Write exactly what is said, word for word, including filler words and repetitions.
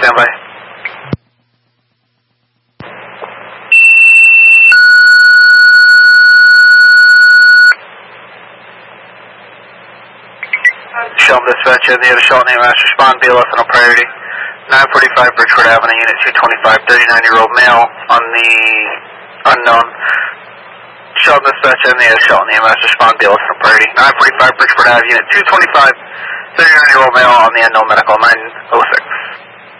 standby. Shelton Dispatch, in the other Shelton A M S, respond, B L S on a priority. nine forty-five Bridgeport Avenue, Unit two twenty-five, thirty-nine-year-old male on the unknown. Shelton Dispatch, in the other Shelton A M S, respond, B L S on a priority. nine forty-five Bridgeport Avenue, Unit two twenty-five, thirty-nine-year-old male on the unknown medical, nine oh six.